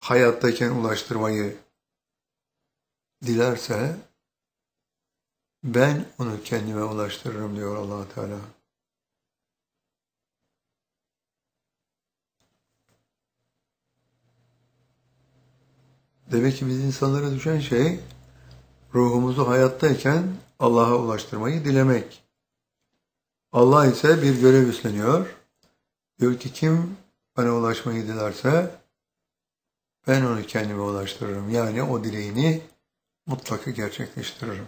hayattayken ulaştırmayı dilerse ben onu kendime ulaştırırım diyor Allah Teala. Demek ki biz insanlara düşen şey ruhumuzu hayattayken Allah'a ulaştırmayı dilemek. Allah ise bir görev üstleniyor. Diyor ki kim bana ulaşmayı dilerse ben onu kendime ulaştırırım. Yani o dileğini mutlaka gerçekleştiririm.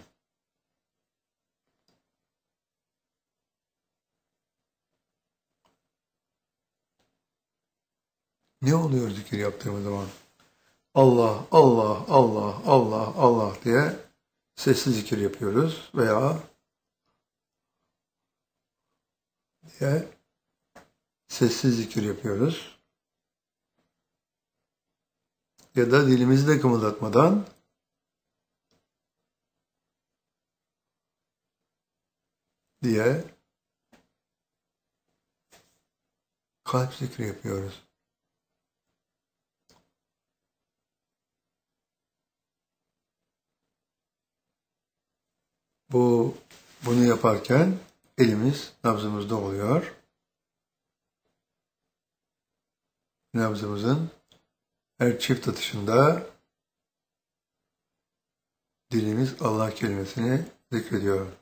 Ne oluyor zikir yaptığımız zaman? Allah, Allah, Allah, Allah, Allah diye sessiz zikir yapıyoruz veya diye sessiz zikir yapıyoruz. Ya da dilimizi de kımıldatmadan diye kalp zikri yapıyoruz. Bunu yaparken elimiz nabzımızda oluyor. Nabzımızın her çift atışında dilimiz Allah kelimesini zikrediyor.